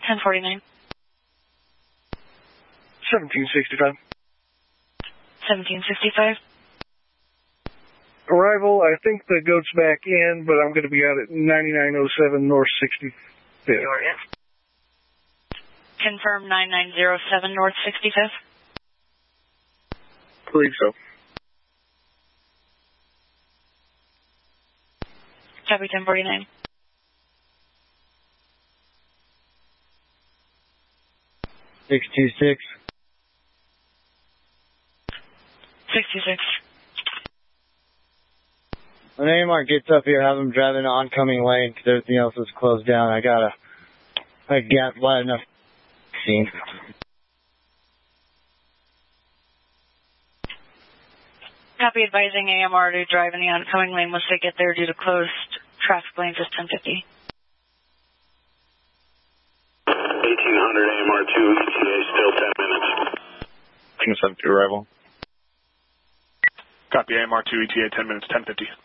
1049. 1765. 1765. Arrival, I think the goat's back in, but I'm going to be out at 9907 North 65th. You're in. Confirm 9907 North 65th. I believe so. Copy 1049. 626. 626. When AMR gets up here, have him drive in the oncoming lane because everything else is closed down. I got wide enough scene. Copy advising AMR to drive in the oncoming lane once they get there due to closed traffic lanes is 1050. 1800 AMR2 ETA, still 10 minutes. 1072 arrival. Copy AMR2 ETA, 10 minutes, 1050.